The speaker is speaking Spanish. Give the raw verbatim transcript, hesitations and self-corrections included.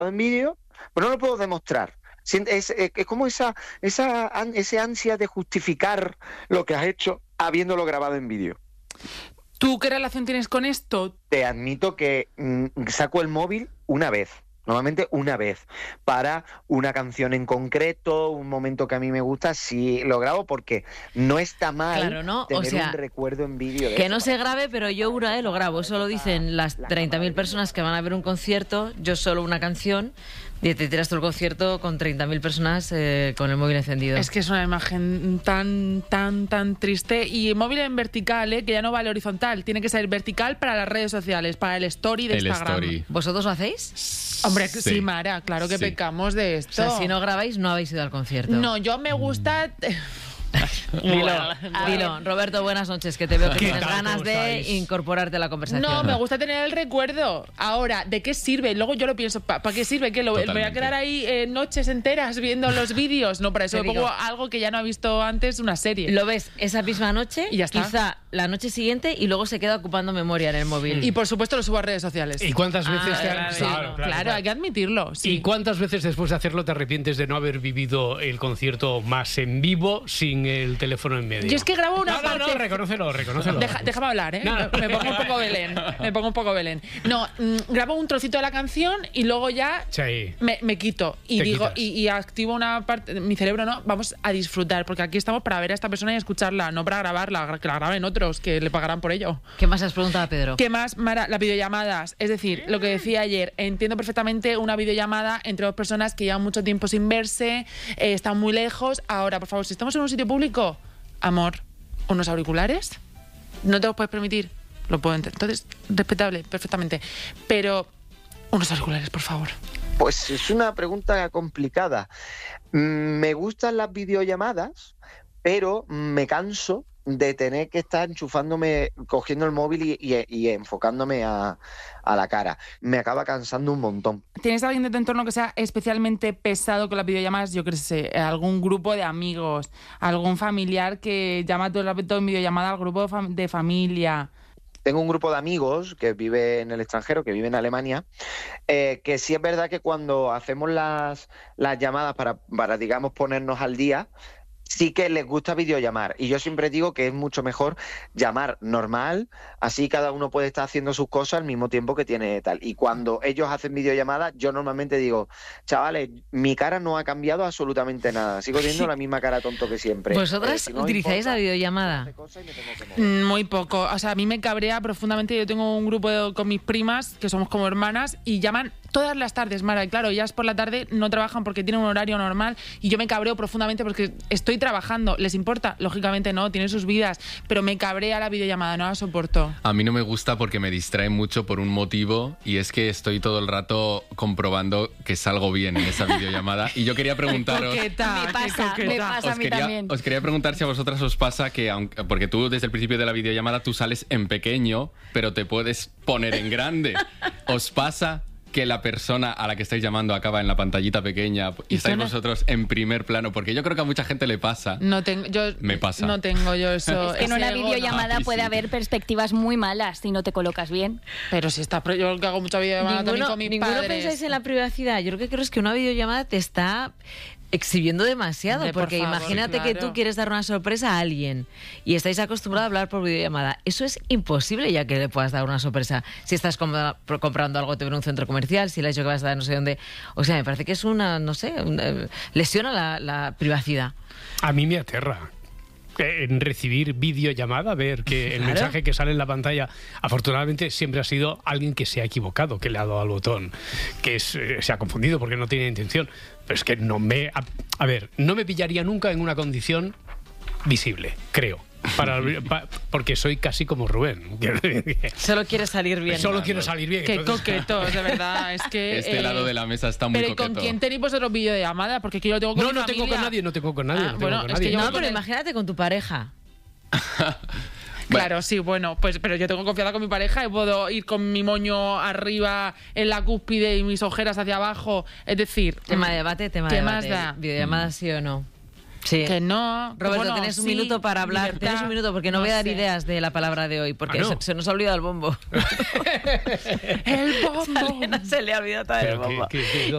en vídeo, pero no lo puedo demostrar. Es, es, es como esa, esa ese ansia de justificar lo que has hecho habiéndolo grabado en vídeo. ¿Tú qué relación tienes con esto? Te admito que mmm, saco el móvil una vez. Normalmente una vez, para una canción en concreto, un momento que a mí me gusta, sí lo grabo porque no está mal claro, ¿no? tener o sea, un recuerdo en vídeo. Que eso. no se grabe, pero yo una vez lo grabo. Eso lo dicen las treinta mil personas que van a ver un concierto, yo solo una canción, y te tiras todo el concierto con treinta mil personas eh, con el móvil encendido. Es que es una imagen tan, tan, tan triste. Y móvil en vertical, ¿eh? Que ya no vale horizontal. Tiene que ser vertical para las redes sociales, para el story de el Instagram. Story. ¿Vosotros lo hacéis? Hombre, Sí. sí, Mara, claro que Sí. pecamos de esto. O sea, si no grabáis, no habéis ido al concierto. No, yo me gusta... Dilo, dilo. Roberto, buenas noches, que te veo que ¿Qué tienes tal? ganas ¿Cómo de estáis? incorporarte a la conversación. No, me gusta tener el recuerdo. Ahora, ¿de qué sirve? Luego yo lo pienso, ¿para pa qué sirve? ¿Que lo, me voy a Totalmente. quedar ahí eh, noches enteras viendo los vídeos? No, para eso Te me pongo digo. algo que ya no ha visto antes, una serie. Lo ves esa misma noche, Y ya está. quizá la noche siguiente, y luego se queda ocupando memoria en el móvil. Y por supuesto lo subo a redes sociales. ¿Y cuántas veces Ah, te claro, han... sí, claro, hay que admitirlo. Sí. ¿Y cuántas veces después de hacerlo te arrepientes de no haber vivido el concierto más en vivo sin el teléfono en medio? Yo es que grabo una no, no, parte... no, reconócelo, reconócelo. Deja- déjame hablar, ¿eh? No, no. Me pongo un poco Belén. Me pongo un poco Belén. No, mm, grabo un trocito de la canción y luego ya Sí. me, me quito. Y Te digo, quitas. y, y activo una parte. Mi cerebro, no, vamos a disfrutar, porque aquí estamos para ver a esta persona y escucharla, no para grabarla, que la graben otros, que le pagarán por ello. ¿Qué más has preguntado, Pedro? ¿Qué más, Mara? Las videollamadas. Es decir, lo que decía ayer, entiendo perfectamente una videollamada entre dos personas que llevan mucho tiempo sin verse, eh, están muy lejos. Ahora, por favor, si estamos en un sitio público, amor, unos auriculares, no te los puedes permitir, lo puedo entender. Entonces, respetable, perfectamente. Pero, unos auriculares, por favor. Pues es una pregunta complicada. Mm, Me gustan las videollamadas, pero me canso de tener que estar enchufándome, cogiendo el móvil y, y- y enfocándome a, a la cara. Me acaba cansando un montón. ¿Tienes a alguien de tu entorno que sea especialmente pesado con las videollamadas? Yo qué sé, algún grupo de amigos, algún familiar que llama todo el rato en videollamada al grupo de, fam- de familia. Tengo un grupo de amigos que vive en el extranjero, que vive en Alemania, eh, que sí es verdad que cuando hacemos las, las llamadas para, para, digamos, ponernos al día, sí que les gusta videollamar. Y yo siempre digo que es mucho mejor llamar normal, así cada uno puede estar haciendo sus cosas al mismo tiempo que tiene tal. Y cuando ellos hacen videollamadas, yo normalmente digo, chavales, mi cara no ha cambiado absolutamente nada. Sigo teniendo la misma cara tonto que siempre. ¿Vosotras Eh, si no os utilizáis importa, la videollamada? hace cosas y me tengo que mover. Mm, Muy poco. O sea, a mí me cabrea profundamente. Yo tengo un grupo de- con mis primas, que somos como hermanas, y llaman todas las tardes, Mara. Y claro, ellas por la tarde no trabajan porque tienen un horario normal, y yo me cabreo profundamente porque estoy trabajando. ¿Les importa? Lógicamente no, tienen sus vidas, pero me cabrea la videollamada, no la soporto. A mí no me gusta porque me distrae mucho por un motivo, y es que estoy todo el rato comprobando que salgo bien en esa videollamada. Y yo quería preguntaros... Coqueta, Me qué pasa, coqueta. me pasa a Os mí quería, también. os quería preguntar si a vosotras os pasa que, aunque, porque tú desde el principio de la videollamada tú sales en pequeño, pero te puedes poner en grande. ¿Os pasa que la persona a la que estáis llamando acaba en la pantallita pequeña y ¿Y estáis suena? vosotros en primer plano? Porque yo creo que a mucha gente le pasa. No tengo, yo Me pasa. No tengo yo eso. Es que en ese una ego, no. videollamada Ah, sí, puede sí. haber perspectivas muy malas si no te colocas bien. Pero si está, yo que hago mucha videollamada también ¿Ninguno, con mis ninguno padres. pensáis en la privacidad? Yo lo que creo es que una videollamada te está exhibiendo demasiado, Hombre, por porque favor, imagínate claro. que tú quieres dar una sorpresa a alguien y estáis acostumbrados a hablar por videollamada. Eso es imposible ya que le puedas dar una sorpresa. Si estás com- comprando algo te ven en un centro comercial, si le has dicho que vas a dar no sé dónde. O sea, me parece que es una, no sé, una- lesiona la, la privacidad. A mí me aterra eh, en recibir videollamada, ver que el Claro. mensaje que sale en la pantalla, afortunadamente siempre ha sido alguien que se ha equivocado, que le ha dado al botón, que es, eh, se ha confundido porque no tiene intención. Pero es que no me... A, a ver, no me pillaría nunca en una condición visible, creo. Para, pa- porque soy casi como Rubén. Solo quieres salir bien. Solo quiero salir bien. Qué entonces- coquetos, de verdad. Es que. Este eh, lado de la mesa está muy Pero ¿y con coqueto. quién tenéis vosotros videollamada? Porque aquí yo lo tengo con No, mi no tengo familia. con nadie, no tengo con nadie. Ah, no tengo bueno, con es nadie. que yo No, voy con pero el- imagínate con tu pareja. Claro, sí, bueno, pues pero yo tengo confianza con mi pareja y puedo ir con mi moño arriba en la cúspide y mis ojeras hacia abajo. Es decir, Tema de debate, tema ¿qué de más debate. da? ¿Videollamada sí o no? Sí. que no. Roberto, ¿Cómo no? tienes un Sí, minuto para hablar. libertad, Tienes un minuto porque no, voy a dar sé. ideas de la palabra de hoy, porque Ah, ¿no? se, se nos ha olvidado el bombo. El bombo. A Elena se le ha olvidado traer el Pero que- bombo. que- que-